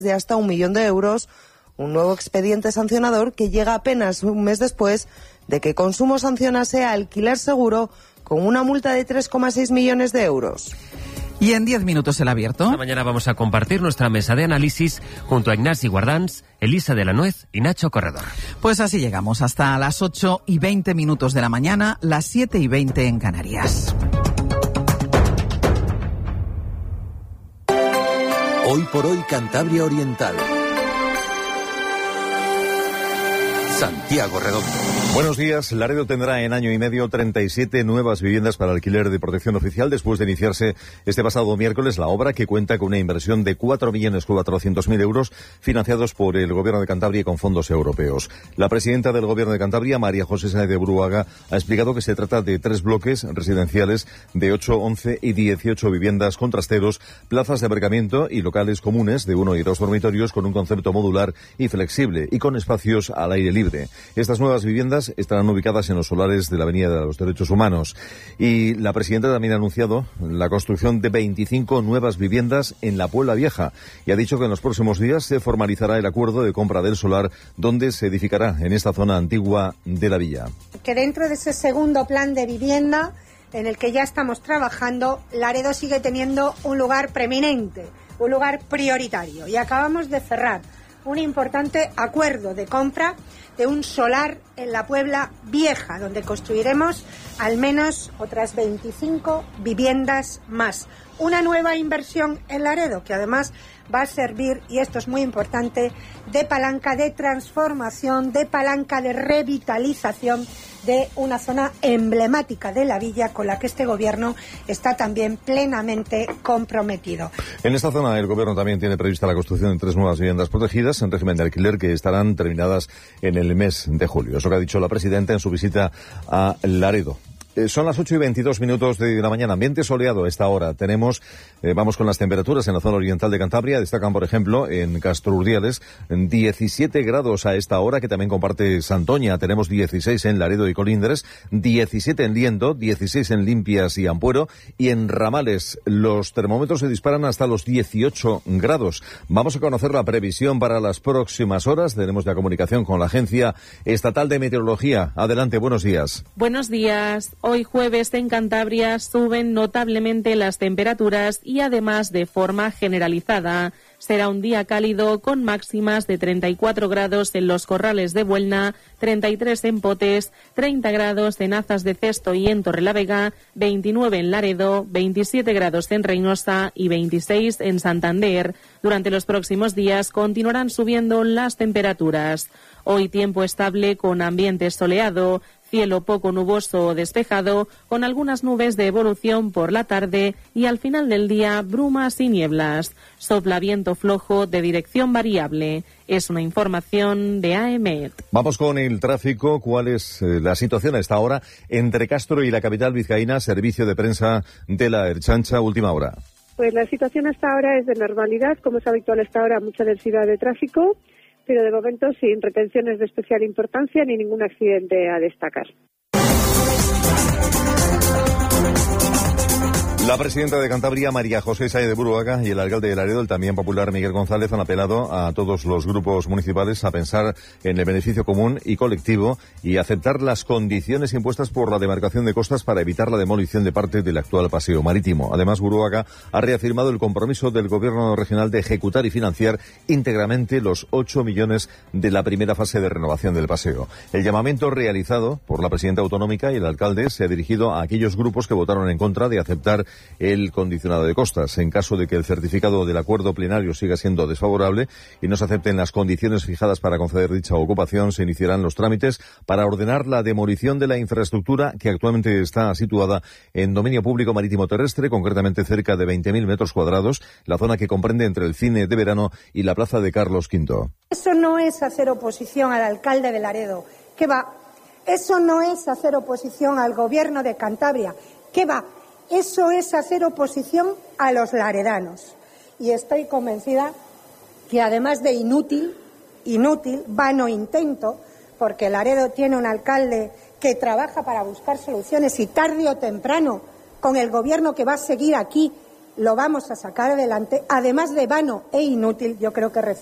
de hasta 1 millón de euros, un nuevo expediente sancionador que llega apenas un mes después de que Consumo sancionase a Alquiler Seguro con una multa de 3,6 millones de euros. Y en 10 minutos el abierto. Esta mañana vamos a compartir nuestra mesa de análisis junto a Ignasi Guardans, Elisa de la Nuez y Nacho Corredor. Pues así llegamos hasta las 8:20 de la mañana, las 7:20 en Canarias. Hoy por hoy Cantabria Oriental. Santiago Redondo. Buenos días. Laredo tendrá en año y medio 37 nuevas viviendas para alquiler de protección oficial después de iniciarse este pasado miércoles la obra, que cuenta con una inversión de 4.400.000 euros financiados por el Gobierno de Cantabria y con fondos europeos. La presidenta del Gobierno de Cantabria, María José Sáenz de Buruaga, ha explicado que se trata de 3 bloques residenciales de 8, 11 y 18 viviendas con trasteros, plazas de aparcamiento y locales comunes de 1 y 2 dormitorios con un concepto modular y flexible y con espacios al aire libre. Estas nuevas viviendas estarán ubicadas en los solares de la Avenida de los Derechos Humanos. Y la presidenta también ha anunciado la construcción de 25 nuevas viviendas en la Puebla Vieja y ha dicho que en los próximos días se formalizará el acuerdo de compra del solar donde se edificará en esta zona antigua de la villa. Que dentro de ese segundo plan de vivienda en el que ya estamos trabajando, Laredo sigue teniendo un lugar preeminente, un lugar prioritario. Y acabamos de cerrar un importante acuerdo de compra de un solar en la Puebla Vieja, donde construiremos al menos otras 25 viviendas más. Una nueva inversión en Laredo que además va a servir, y esto es muy importante, de palanca de transformación, de palanca de revitalización de una zona emblemática de la villa con la que este gobierno está también plenamente comprometido. En esta zona el gobierno también tiene prevista la construcción de 3 nuevas viviendas protegidas en régimen de alquiler que estarán terminadas en el mes de julio. Es lo que ha dicho la presidenta en su visita a Laredo. Son las 8:22 de la mañana. Ambiente soleado a esta hora. Tenemos, vamos con las temperaturas en la zona oriental de Cantabria. Destacan, por ejemplo, en Castro Urdiales, 17 grados a esta hora, que también comparte Santoña. Tenemos 16 en Laredo y Colindres, 17 en Liendo, 16 en Limpias y Ampuero. Y en Ramales los termómetros se disparan hasta los 18 grados. Vamos a conocer la previsión para las próximas horas. Tenemos la comunicación con la Agencia Estatal de Meteorología. Adelante, buenos días. Buenos días. Hoy jueves en Cantabria suben notablemente las temperaturas y además de forma generalizada. Será un día cálido con máximas de 34 grados en los Corrales de Buelna, 33 en Potes, 30 grados en Azas de Cesto y en Torrelavega, 29 en Laredo, 27 grados en Reynosa y 26 en Santander. Durante los próximos días continuarán subiendo las temperaturas. Hoy tiempo estable con ambiente soleado, cielo poco nuboso o despejado, con algunas nubes de evolución por la tarde y al final del día brumas y nieblas. Sopla viento flojo de dirección variable. Es una información de AEMET. Vamos con el tráfico. ¿Cuál es la situación a esta hora entre Castro y la capital vizcaína? Servicio de prensa de la Ertzaintza, última hora. Pues la situación hasta ahora es de normalidad, como es habitual hasta ahora, mucha densidad de tráfico, pero de momento sin retenciones de especial importancia ni ningún accidente a destacar. La presidenta de Cantabria, María José Sáenz de Buruaga, y el alcalde de Laredo, el también popular Miguel González, han apelado a todos los grupos municipales a pensar en el beneficio común y colectivo y aceptar las condiciones impuestas por la demarcación de costas para evitar la demolición de parte del actual paseo marítimo. Además, Buruaga ha reafirmado el compromiso del gobierno regional de ejecutar y financiar íntegramente los 8 millones de la primera fase de renovación del paseo. El llamamiento realizado por la presidenta autonómica y el alcalde se ha dirigido a aquellos grupos que votaron en contra de aceptar el condicionado de costas. En caso de que el certificado del acuerdo plenario siga siendo desfavorable y no se acepten las condiciones fijadas para conceder dicha ocupación, se iniciarán los trámites para ordenar la demolición de la infraestructura que actualmente está situada en dominio público marítimo terrestre, concretamente cerca de 20.000 metros cuadrados, la zona que comprende entre el cine de verano y la plaza de Carlos V. Eso no es hacer oposición al alcalde de Laredo, ¿qué va? Eso no es hacer oposición al gobierno de Cantabria, ¿qué va? Eso es hacer oposición a los laredanos. Y estoy convencida que además de inútil, vano intento, porque Laredo tiene un alcalde que trabaja para buscar soluciones y tarde o temprano, con el gobierno que va a seguir aquí lo vamos a sacar adelante, además de vano e inútil, yo creo que